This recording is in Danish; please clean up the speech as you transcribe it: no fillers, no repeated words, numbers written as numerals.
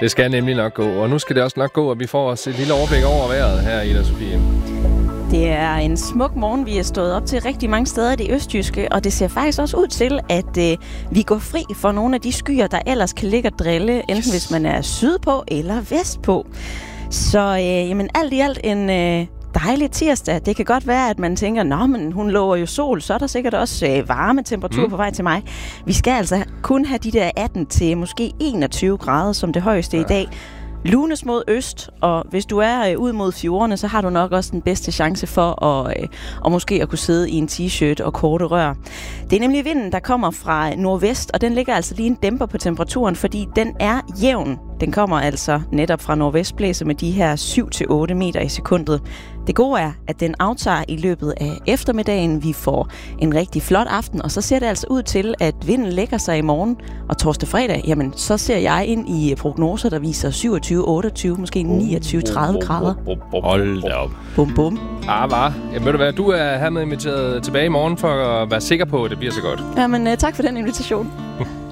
Det skal nemlig nok gå, og nu skal det også nok gå, at vi får os et lille overblik over vejret her, Ida Sofie. Det er en smuk morgen, vi er stået op til rigtig mange steder i det østjyske, og det ser faktisk også ud til, at vi går fri for nogle af de skyer, der ellers kan ligge og drille, enten hvis man er sydpå eller vestpå. Så jamen, alt i alt en dejlig tirsdag. Det kan godt være, at man tænker, nå, men hun lover jo sol, så er der sikkert også varme temperatur på vej til mig. Vi skal altså kun have de der 18 til måske 21 grader som det højeste i dag. Lunes mod øst, og hvis du er ud mod fjordene, så har du nok også den bedste chance for at måske at kunne sidde i en t-shirt og korte rør. Det er nemlig vinden, der kommer fra nordvest, og den ligger altså lige en dæmper på temperaturen, fordi den er jævn. Den kommer altså netop fra nordvest, blæser med de her 7-8 meter i sekundet. Det gode er, at den aftager i løbet af eftermiddagen. Vi får en rigtig flot aften, og så ser det altså ud til, at vinden lægger sig i morgen. Og torsdag fredag, jamen så ser jeg ind i prognoser, der viser 27, 28, måske 29, 30 grader. Hold da op. Bum, bum. Jamen, ved du hvad, du er hermed inviteret tilbage i morgen for at være sikker på, at det bliver så godt. Jamen, tak for den invitation.